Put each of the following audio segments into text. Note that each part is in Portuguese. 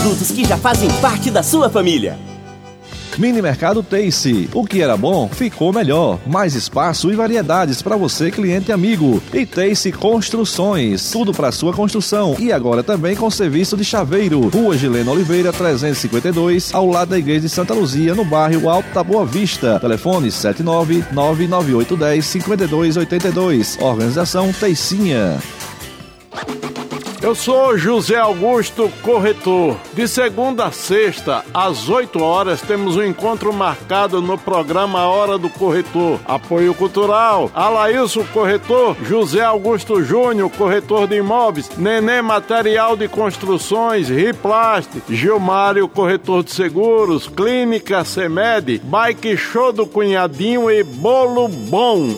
Produtos que já fazem parte da sua família. Mini Mercado Tace. O que era bom, ficou melhor. Mais espaço e variedades para você, cliente e amigo. E Tace Construções. Tudo para sua construção. E agora também com serviço de chaveiro. Rua Gileno Oliveira, 352, ao lado da Igreja de Santa Luzia, no bairro Alto da Boa Vista. Telefone 79998105282. Organização Teicinha. Eu sou José Augusto, corretor. De segunda a sexta, às 8 horas, temos um encontro marcado no programa Hora do Corretor. Apoio cultural, Alailson, corretor, José Augusto Júnior, corretor de imóveis, Nenê, material de construções, Riplast, Gilmário, corretor de seguros, Clínica CEMED, Bike Show do Cunhadinho e Bolo Bom.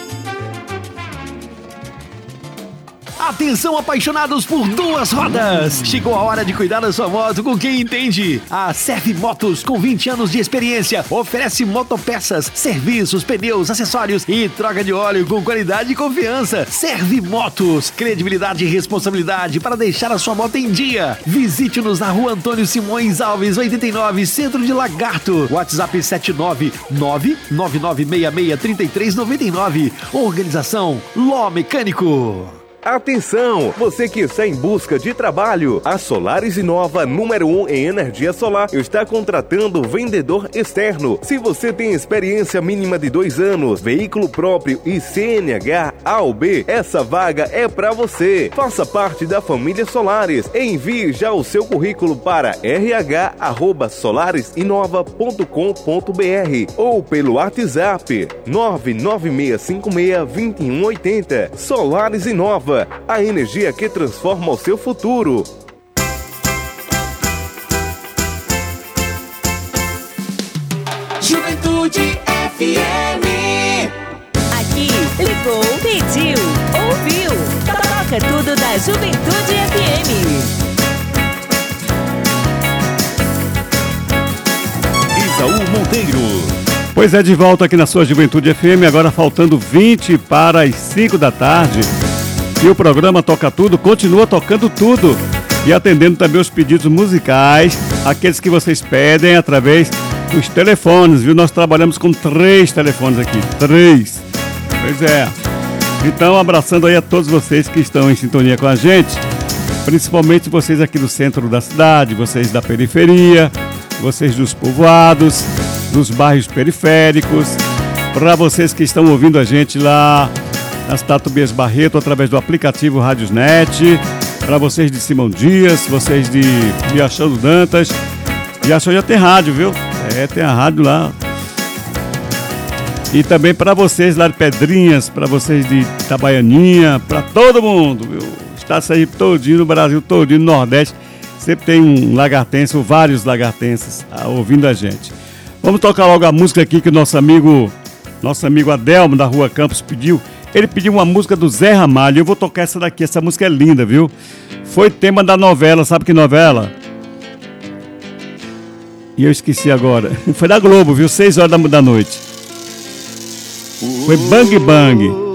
Atenção, apaixonados por duas rodas! Chegou a hora de cuidar da sua moto com quem entende. A Serve Motos, com 20 anos de experiência, oferece motopeças, serviços, pneus, acessórios e troca de óleo com qualidade e confiança. Serve Motos, credibilidade e responsabilidade para deixar a sua moto em dia. Visite-nos na Rua Antônio Simões Alves, 89, Centro de Lagarto. WhatsApp 79999663399. Organização Ló Mecânico. Atenção! Você que está em busca de trabalho, a Solaris Inova, número 1 em energia solar, está contratando vendedor externo. Se você tem experiência mínima de 2 anos, veículo próprio e CNH A ou B, essa vaga é para você. Faça parte da família Solaris. Envie já o seu currículo para rh@solarisinova.com.br ou pelo WhatsApp 996562180. Solaris Inova, a energia que transforma o seu futuro. Juventude FM. Aqui, ligou, pediu, ouviu. Toca tudo da Juventude FM. Isaú Monteiro. Pois é, de volta aqui na sua Juventude FM, agora faltando 20 para as 5 da tarde. E o programa Toca Tudo continua tocando tudo e atendendo também os pedidos musicais, aqueles que vocês pedem através dos telefones, viu? Nós trabalhamos com 3 telefones aqui, 3. Pois é. Então, abraçando aí a todos vocês que estão em sintonia com a gente, principalmente vocês aqui do centro da cidade, vocês da periferia, vocês dos povoados, dos bairros periféricos, para vocês que estão ouvindo a gente lá nas Tatubias Barreto, através do aplicativo Radiosnet, para vocês de Simão Dias, vocês de Riachão do Dantas. Riachão já tem rádio, viu? Tem a rádio lá. E também para vocês lá de Pedrinhas, para vocês de Itabaianinha, para todo mundo, viu? Está aí todinho, no Brasil todinho, no Nordeste, sempre tem um lagartense ou vários lagartenses ouvindo a gente. Vamos tocar logo a música aqui que o nosso amigo Adelmo da Rua Campos pediu. Ele pediu uma música do Zé Ramalho. Eu vou tocar essa daqui. Essa música é linda, viu? Foi tema da novela. Sabe que novela? E eu esqueci agora. Foi da Globo, viu? 6 horas da noite. Foi Bang Bang.